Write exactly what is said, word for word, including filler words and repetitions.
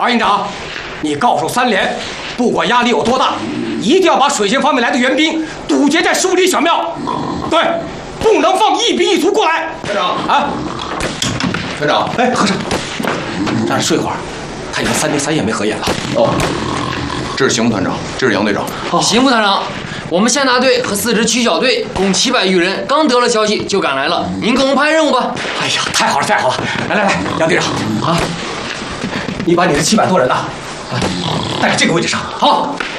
二营长，你告诉三连，不管压力有多大，一定要把水仙方面来的援兵堵截在十五里小庙。对，不能放一兵一卒过来。 团长啊， 团长， 哎，和尚，让你睡会儿。他已经三天三夜没合眼了。 哦，这是邢副团长，这是杨队长。 邢副团长。 我们县大队和四支区小队共七百余人，刚得了消息就赶来了。您给我们派任务吧。 哎呀，太好了，太好了！来来来，杨队长啊，你把你的七百多人呐，啊，带到这个位置上。好。